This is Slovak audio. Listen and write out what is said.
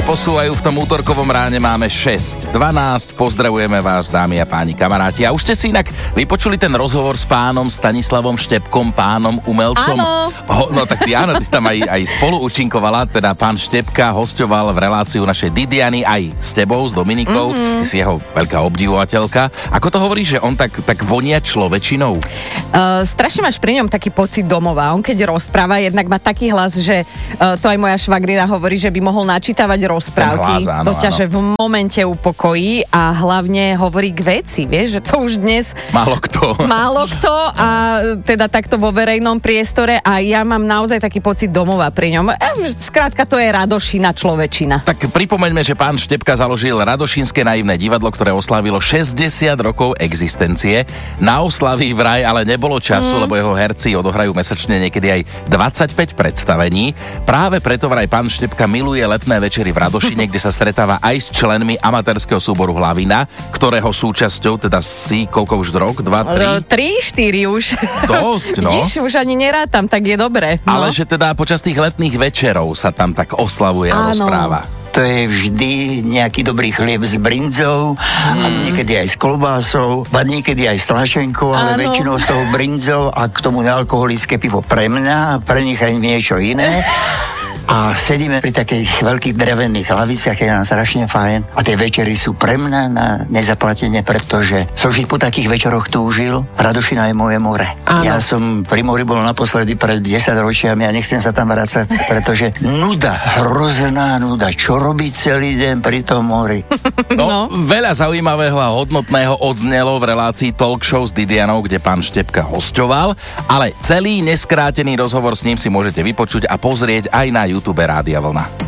posúvajú v tom útorkovom ráne, máme 6:12. Pozdravujeme vás, dámy a páni kamaráti. A už ste si inak vypočuli ten rozhovor s pánom Stanislavom Štepkom, pánom umelcom? Áno. No tak áno, ty si tam aj spolu účinkovala, teda pán Štepka hosťoval v reláciu našej Didiany aj s tebou, s Dominikou. Ty si jeho veľká obdivovateľka. Ako to hovorí, že on tak vonia človečinou? Strašne máš pri ňom taký pocit domova. On keď rozpráva, jednak má taký hlas, že to aj moja švagrina hovorí, že by mohol načítavať rozprávky. Hlas, áno, to ťa že v momente upokojí a hlavne hovorí k veci, vieš, že to už dnes Málo kto a teda takto vo verejnom priestore a ja mám naozaj taký pocit domova pri ňom. Skrátka to je radošina človečina. Tak pripomeňme, že pán Štepka založil Radošínske naivné divadlo, ktoré oslávilo 60 rokov existencie. Na oslavy vraj ale nebolo času, lebo jeho herci odohrajú mesačne niekedy aj 25 predstavení. Práve preto vraj pán Štepka miluje letné večery v Radošine, kde sa stretáva aj s členmi amatérskeho súboru Hlavina, ktorého súčasťou teda si koľko už rok? 2, 3? 3, 4 už. Dosť, no. Vidíš, už ani nerátam, tak je dobre. No. Ale že teda počas tých letných večerov sa tam tak oslavuje a rozpráva. To je vždy nejaký dobrý chlieb s brindzou a niekedy aj s klobásou, a niekedy aj s tlačenkou, ale väčšinou z toho brindzou a k tomu nealkoholické pivo pre mňa a pre nich aj niečo iné. A sedíme pri takých veľkých drevených laviciach, je nám strašne fajn. A tie večery sú pre mňa na nezaplatenie, pretože som vždy po takých večeroch túžil. Radošina je moje more. Áno. Ja som pri mori bol naposledy pred 10 ročiami a nechcem sa tam vrácať, pretože hrozná nuda. Čo robiť celý deň pri tom mori? No, veľa zaujímavého a hodnotného odznelo v relácii Talk Show s Didianou, kde pán Štepka hosťoval, ale celý neskrátený rozhovor s ním si môžete vypočuť a pozrieť aj na YouTube Rádia Vlna.